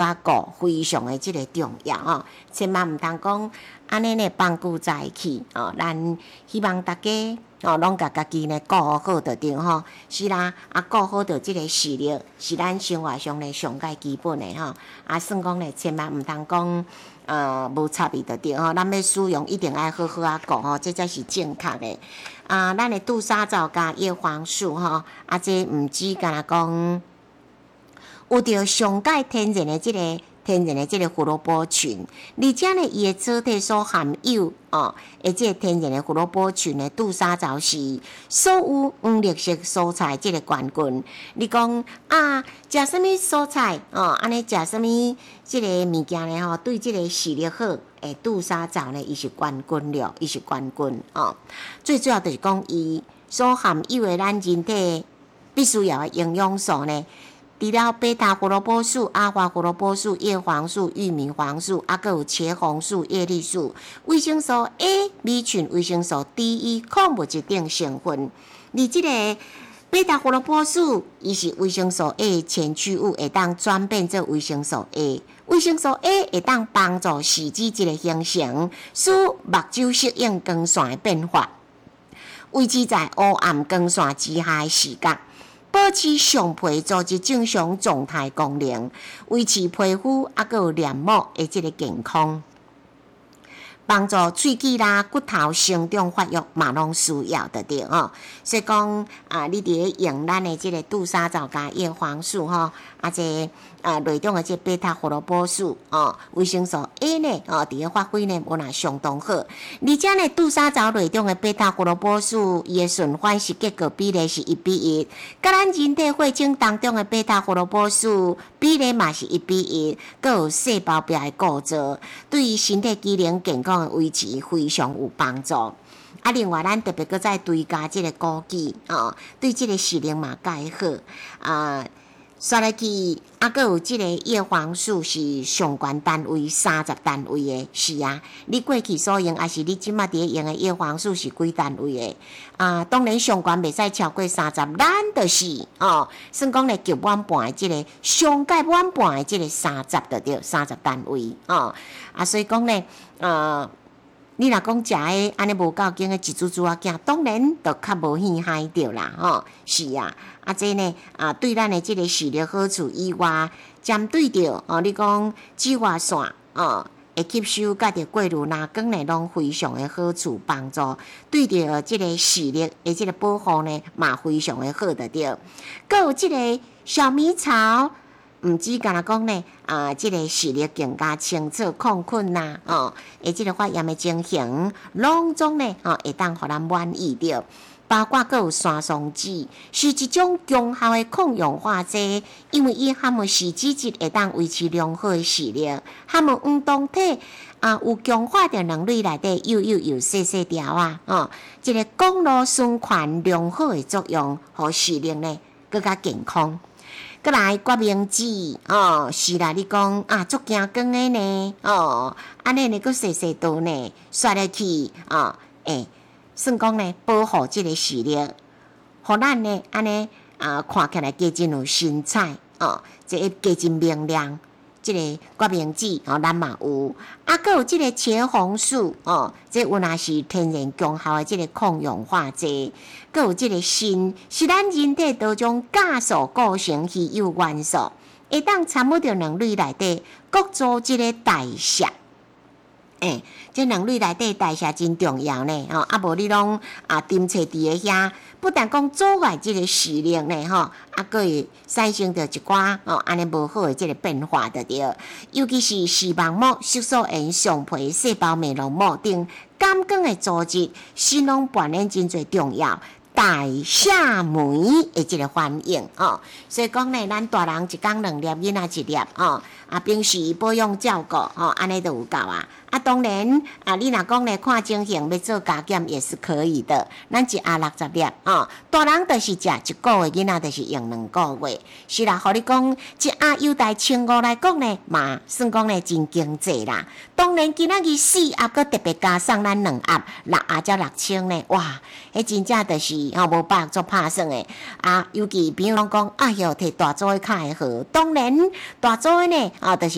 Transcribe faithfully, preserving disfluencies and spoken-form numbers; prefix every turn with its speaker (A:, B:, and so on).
A: 甲顾非常的即个重要哦，千万毋通讲安尼呢放久在一起哦。咱希望大家哦，拢甲家己呢顾好就对吼。是啦，啊顾好着即个视力，是咱生活上呢上界基本的吼。啊，算讲呢，千万毋通讲呃无插伊就对吼。咱要使用一定爱好好啊顾吼，这才是正确的。啊，咱的杜莎藻加叶黄素吼，啊，这毋止干若讲有着上界天然的即、这个天然的即个胡萝卜群，而且呢，伊的草体所含有哦，诶，即个天然的胡萝卜群的杜莎藻是所有黄绿色蔬菜即个冠军。你讲啊，食什物蔬菜哦？安尼食什物即个物件呢？吼，对即个视力好。诶，杜莎藻呢，伊是冠军了，伊是冠军哦。最主要就是讲，伊所含有的咱人体必须要的营养素呢，除了贝塔胡萝卜素、阿华胡萝卜素、叶黄素、玉米黄素，啊，还有茄红素、叶绿素、维生素 A、B 群、维生素 D、E 矿物质等成分。而即个贝塔胡萝卜素，伊是维生素 A 前驱物，会当转变做维生素 A。维生素 A 会当帮助视脂质的形成，使目睭适应光线的变化，维持在黑暗光线之下的视觉，保持上皮组织正常状态功能，维持皮肤啊，还有黏膜的这个健康。帮助喙齿啦、骨头生长发育嘛，拢需要的对哦。所以讲啊，你伫咧用咱的即个杜莎藻加叶黄素吼，啊这啊内中的这贝塔胡萝卜素哦，维生素 A 呢哦，伫咧发挥呢无那相当好。而且呢，杜莎藻内中的贝塔胡萝卜素，伊的循环式结构比例是一比一，甲咱人体血清当中的贝塔胡萝卜素比例嘛是一比一，佮有细胞壁的构造，对于身体机能健康维持非常有帮助。啊，另外咱特别搁再追加即个枸杞哦，对即个视力嘛介好啊。刷来去，啊，搁有即个叶黄素是上悬单位三十单位的，是啊。你过去所用，还是你即马伫用的叶黄素是几单位的？啊，当然上悬袂使超过三十，咱就是哦，算讲咧极晚半的即个上界晚半的即个三十就对，三十单位哦。啊，所以讲咧，呃。你若讲食诶，安尼无够劲诶，一珠珠啊囝，当然就较无稀罕着啦，吼，是啊，啊这呢，啊对咱诶即个视力好处以外，针对着哦，你讲紫外线哦，会吸收甲着过滤蓝光呢，拢非常诶好处帮助，对着即个视力诶即个保护呢，嘛非常诶好着着，搁有即个小米草。毋止干若讲呢，啊，即、这个视力更加清楚、亢困呐，哦，诶，即个发炎的情形，拢总呢，哦，会当互咱满意着。包括阁有山松子，是一种强效的抗氧化剂，因为伊含有视脂质，会当维持良好的视力。含有黄酮体啊，有强化着两类内底幼幼幼细细条啊，哦，即、这个公路循环良好的作用，互视力呢更加健康。搁来决明子哦，是啦，你讲啊，足惊光的呢，哦，安尼呢，搁细细度呢，刷入去啊，诶、欸，算讲呢，保护即个视力，互咱呢，安尼啊，看起来加真有神采哦，即个加真明亮。即个决明子哦，咱嘛有，啊，搁有即个茄红素哦，这有若是天然强效的即个抗氧化剂，搁有即个锌，是咱人体多种加速构成稀有元素，会当参与着两类内底各组织的代谢。诶、欸，这两类内底代谢真重要呢，吼、哦，啊无你拢啊沉册伫咧遐，不但讲阻碍即个视力呢，吼、哦，啊，佫会产生着一寡哦安尼无好诶即个变化着着，尤其是视网膜、色素炎、上皮细胞媒络膜等感光诶组织，心拢扮演真侪重要。代谢酶的即个反应哦，所以讲呢，咱大人一工两粒，囡仔一粒哦，啊，平时保养照顾哦，安尼就有够啊。啊，当然啊，你若讲呢，看情形要做加减也是可以的。咱一盒六十粒哦，大人就是食一个月，囡仔就是用两个月。是啦，互你讲一盒优待千五来讲呢，嘛算讲呢真经济啦。当然，今仔日四盒搁特别加送咱两盒，六盒才六千呢，哇！迄真正就是吼无百做拍算诶啊，尤其比如拢讲，哎哟，摕大组诶较会好。当然，大组诶呢，啊，就是